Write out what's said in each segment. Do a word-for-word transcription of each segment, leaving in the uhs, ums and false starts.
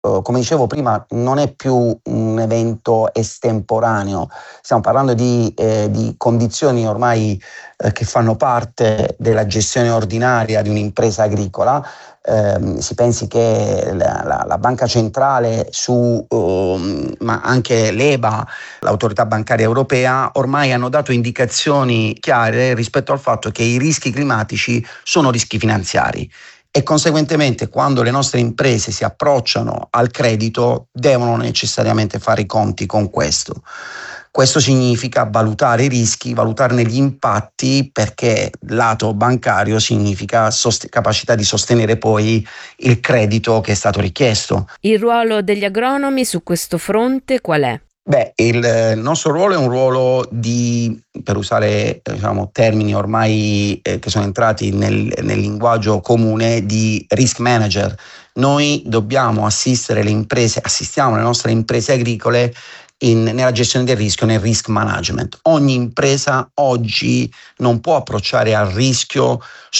uh, come dicevo prima, non è più un evento estemporaneo, stiamo parlando di, eh, di condizioni ormai eh, che fanno parte della gestione ordinaria di un'impresa agricola. Eh, si pensi che la, la, la banca centrale su, uh, ma anche l'E B A, l'autorità bancaria europea, ormai hanno dato indicazioni chiare rispetto al fatto che i rischi climatici sono rischi finanziari e conseguentemente quando le nostre imprese si approcciano al credito devono necessariamente fare i conti con questo. Questo significa valutare i rischi, valutarne gli impatti, perché lato bancario significa sost- capacità di sostenere poi il credito che è stato richiesto. Il ruolo degli agronomi su questo fronte qual è? Beh, il nostro ruolo è un ruolo di, per usare diciamo, termini ormai eh, che sono entrati nel, nel linguaggio comune, di risk manager. Noi dobbiamo assistere le imprese, assistiamo le nostre imprese agricole In, nella gestione del rischio, nel risk management. Ogni impresa oggi non può approcciare al rischio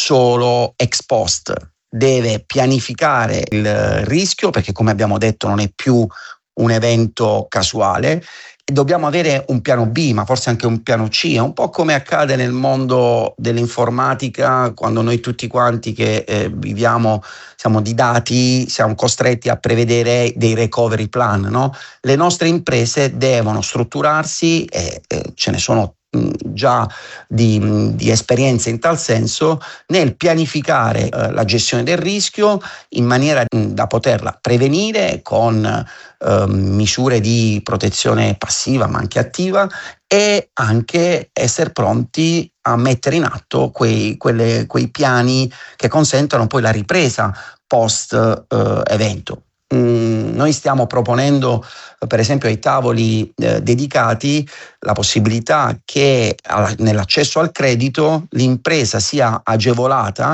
solo ex post, deve pianificare il rischio perché, come abbiamo detto, non è più un evento casuale e dobbiamo avere un piano B, ma forse anche un piano C. È un po' come accade nel mondo dell'informatica, quando noi tutti quanti che eh, viviamo siamo di dati, siamo costretti a prevedere dei recovery plan, no? Le nostre imprese devono strutturarsi e eh, ce ne sono già di, di esperienze in tal senso nel pianificare eh, la gestione del rischio in maniera mh, da poterla prevenire con eh, misure di protezione passiva ma anche attiva e anche essere pronti a mettere in atto quei, quelle, quei piani che consentano poi la ripresa post eh, evento. Mm, noi stiamo proponendo per esempio ai tavoli eh, dedicati la possibilità che alla, nell'accesso al credito l'impresa sia agevolata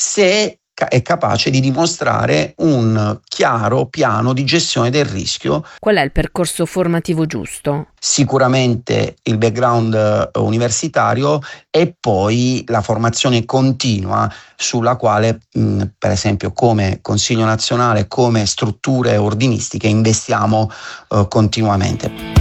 se ca- è capace di dimostrare un chiaro piano di gestione del rischio. Qual è il percorso formativo giusto? Sicuramente il background uh, universitario e poi la formazione continua sulla quale mh, per esempio come Consiglio Nazionale, come strutture ordinistiche investiamo uh, continuamente.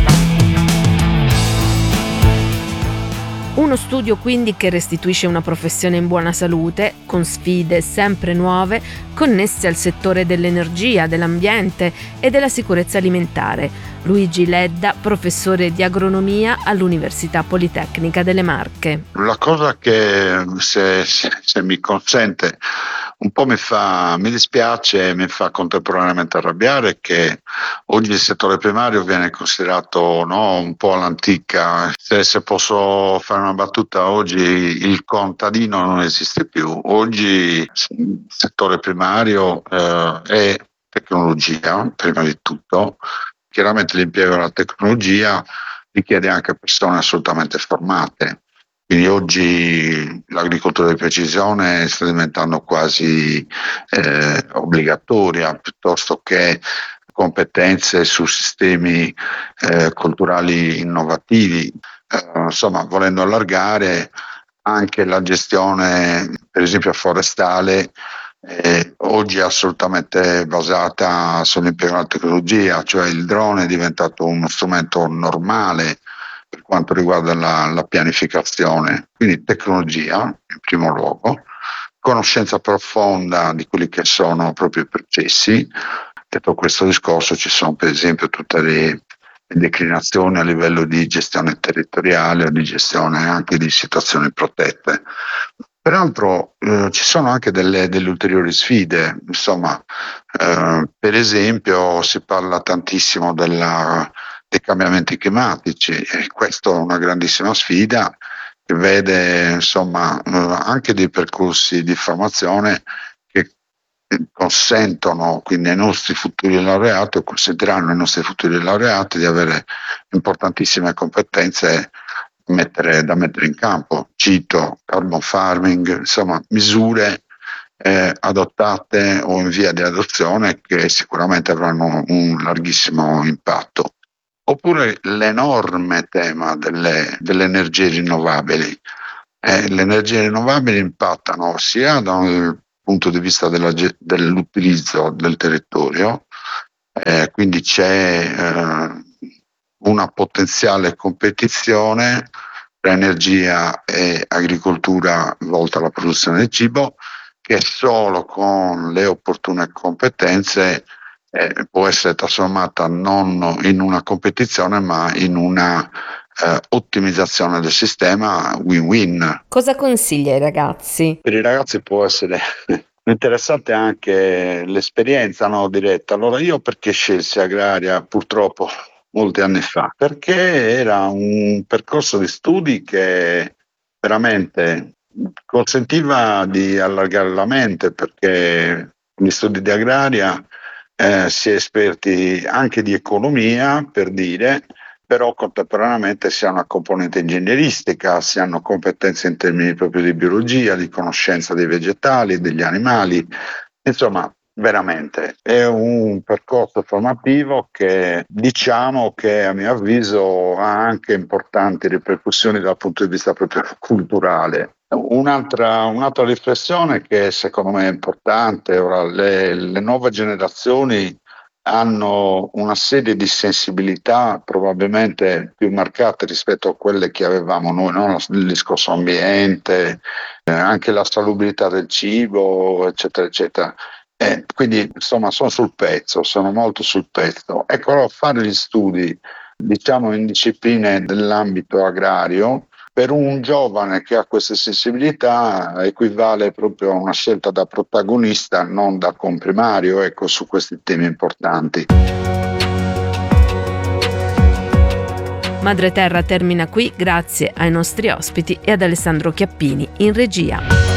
Uno studio quindi che restituisce una professione in buona salute, con sfide sempre nuove, connesse al settore dell'energia, dell'ambiente e della sicurezza alimentare. Luigi Ledda, professore di agronomia all'Università Politecnica delle Marche. La cosa che, se, se, se mi consente, un po' mi fa, mi dispiace e mi fa contemporaneamente arrabbiare è che oggi il settore primario viene considerato, no, un po' all'antica. Se, se posso fare una battuta, oggi il contadino non esiste più. Oggi il settore primario eh, è tecnologia, prima di tutto. Chiaramente l'impiego della tecnologia richiede anche persone assolutamente formate. Quindi oggi l'agricoltura di precisione sta diventando quasi eh, obbligatoria, piuttosto che competenze su sistemi eh, culturali innovativi. Eh, insomma, volendo allargare anche la gestione, per esempio forestale, Eh, oggi è assolutamente basata sull'impiego della tecnologia, cioè il drone è diventato uno strumento normale per quanto riguarda la, la pianificazione, quindi tecnologia in primo luogo, conoscenza profonda di quelli che sono proprio i processi. Detto questo discorso, ci sono per esempio tutte le declinazioni a livello di gestione territoriale o di gestione anche di situazioni protette. Peraltro eh, ci sono anche delle, delle ulteriori sfide, insomma, eh, per esempio si parla tantissimo della, dei cambiamenti climatici e questa è una grandissima sfida che vede insomma eh, anche dei percorsi di formazione che consentono quindi ai nostri futuri laureati o consentiranno ai nostri futuri laureati di avere importantissime competenze Mettere, da mettere in campo. Cito carbon farming, insomma misure eh, adottate o in via di adozione che sicuramente avranno un larghissimo impatto. Oppure l'enorme tema delle, delle energie rinnovabili. Eh, le energie rinnovabili impattano sia dal punto di vista della, dell'utilizzo del territorio eh, quindi c'è eh, una potenziale competizione tra energia e agricoltura volta alla produzione del cibo, che solo con le opportune competenze eh, può essere trasformata non in una competizione ma in una eh, ottimizzazione del sistema win-win. Cosa consiglia ai ragazzi? Per i ragazzi può essere interessante anche l'esperienza, no, diretta. Allora, io perché scelsi agraria purtroppo molti anni fa? Perché era un percorso di studi che veramente consentiva di allargare la mente, perché negli studi di agraria eh, si è esperti anche di economia, per dire, però contemporaneamente si ha una componente ingegneristica, si hanno competenze in termini proprio di biologia, di conoscenza dei vegetali, degli animali, insomma veramente è un percorso formativo che diciamo che a mio avviso ha anche importanti ripercussioni dal punto di vista proprio culturale. Un'altra, un'altra riflessione che secondo me è importante, ora le, le nuove generazioni hanno una serie di sensibilità probabilmente più marcate rispetto a quelle che avevamo noi, no? Il discorso ambiente, eh, anche la salubrità del cibo, eccetera, eccetera. Eh, quindi insomma sono sul pezzo, sono molto sul pezzo. Ecco, allora, fare gli studi, diciamo, in discipline dell'ambito agrario, per un giovane che ha queste sensibilità equivale proprio a una scelta da protagonista, non da comprimario, ecco, su questi temi importanti. Madre Terra termina qui, grazie ai nostri ospiti e ad Alessandro Chiappini in regia.